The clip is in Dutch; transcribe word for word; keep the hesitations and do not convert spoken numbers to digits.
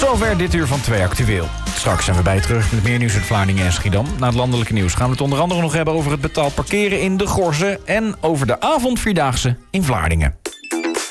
zover dit uur van twee Actueel. Straks zijn we bij je terug met meer nieuws uit Vlaardingen en Schiedam. Na het landelijke nieuws gaan we het onder andere nog hebben over het betaald parkeren in de Gorzen en over de avondvierdaagse in Vlaardingen.